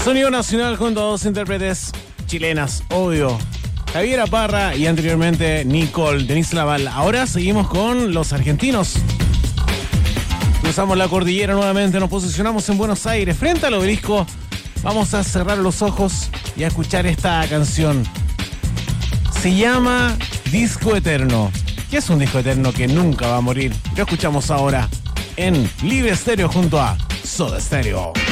Sonido nacional junto a dos intérpretes chilenas, obvio. Javiera Parra y anteriormente Nicole, Denise Laval. Ahora seguimos con los argentinos. Cruzamos la cordillera nuevamente, nos posicionamos en Buenos Aires, frente al obelisco. Vamos a cerrar los ojos y a escuchar esta canción. Se llama Disco Eterno. ¿Qué es un disco eterno que nunca va a morir? Lo escuchamos ahora en Libre Stereo junto a Soda Stereo.